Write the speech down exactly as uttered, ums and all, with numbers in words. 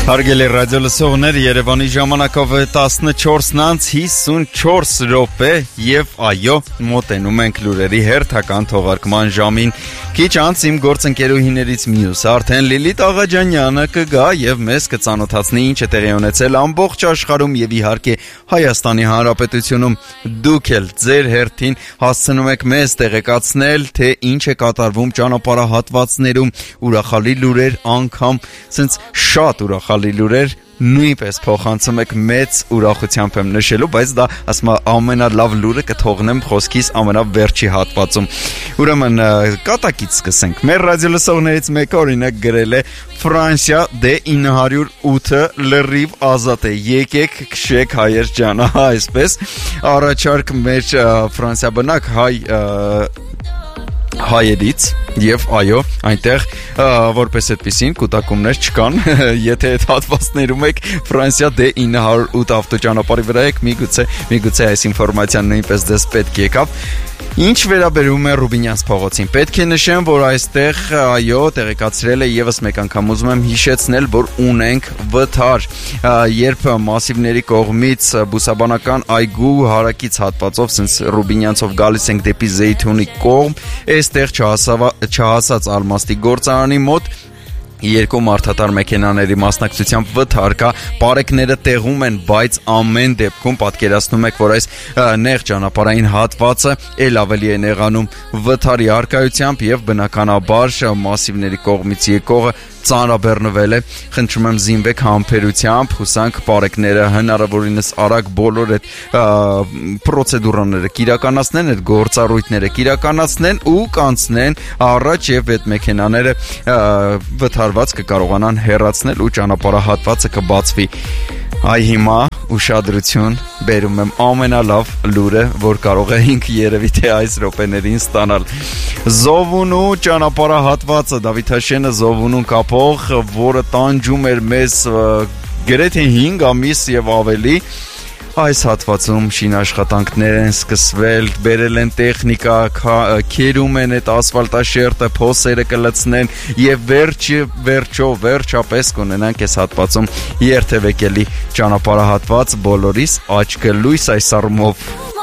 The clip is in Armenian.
Հարգելի ռադիո լսողներ, Երևանի ժամանակով տասնչորսն անց հիսունչորս րոպե եւ այո, մոտենում ենք լուրերի հերթական թողարկման ժամին։ Քիչ անց իմ գործընկերուհիներից մյուսը արդեն Լիլիթ Աղաջանյանը կգա եւ մեզ կծանոթացնի ինչ է տեղի ունեցել ամբողջ աշխարհում եւ իհարկե Հայաստանի Հանրապետությունում։ Դուք էլ ձեր հերթին հասցնում եք մեզ տեղեկացնել, թե ինչ է կատարվում ճանապարհահատվածներում, ուրախալի լուրեր, անգամ սենց շատ ուրախալի լուրեր նույնպես փոխանցում եք մեծ ուրախությամբ եմ նշելու, բայց դա ասում ամենալավ լուրը կթողնեմ խոսքիս ամենավերջի հատվածում։ Ուրեմն կատակից սկսենք։ Մեր ռադիո լսողներից մեկը օրինակ գրել է Ֆրանսիա դե ինը հարյուր ութը լրիվ ազատ է։ Եկեք քշեք հայեր ջան, այսպես առաջարկ մեր Ֆրանսիա բնակ հայ հայերից եւ այո այնտեղ որպես այդպեսին կուտակումներ չկան եթե այդ հատվածներում եք Ֆրանսիա դե ինը հարյուր ութ ավտոճանապարհի վրա եք միգուցե միգուցե այս ինֆորմացիան նույնպես դες պետք եկավ Ինչ վերաբերում է Ռուբինյանց փողոցին, պետք է նշեմ, որ այստեղ այո, տեղեկացրել է եւս մեկ անգամ ուզում եմ հիշեցնել, որ ունենք վթար, երբ մասիվների կողմից բուսաբանական այգու հարակից հատվածով, sense Ռուբինյանցով գալիս ենք դեպի Զեյթունի կողմ, այստեղ չհասած Ալմաստի գործարանի մոտ Երկու մարդատար մեքենաների մասնակցությամբ վթար կա, պարեկները տեղում են, բայց ամեն դեպքում պատկերացնում եք, որ այս նեղ ճանապարհային հատվածը ել ավելի է նեղանում վթարի առկայությամբ եւ բնականաբար մասիվների կողմից եկողը ծանրաբեռնվել է, խնդրում եմ զինվեք համբերությամբ, հուսանք պարեկները հնարավորինս արագ բոլոր այդ պրոցեդուրաները կիրականացնեն, այդ գործառույթները կիրականացնեն ու կանցնեն առաջ եւ այդ մեքենաները վթարված կկարողանան հեռացնել ու ճանապարհահատվածը կբացվի։ Այ հիմա ուշադրություն բերում եմ ամենալավ լուրը, որ կարող էինք երևի թե այս րոպեներին ստանալ։ Զովունու ճանապարհահատվածը Դավիթաշենը Զովունուն կապող, որը տանջում էր մեզ գրեթե հինգ ամիս եւ ավելի Այս հատվածում շինաշխատանքներ են սկսվել, բերել են տեխնիկա, քերում են այդ ասֆալտաշերտը, փոսերը կլցնեն եւ վերջը վերջո վերջապես կունենանք այս հատվածում երթևեկելի ճանապարհահատված բոլորիս աչքը լույս այս առումով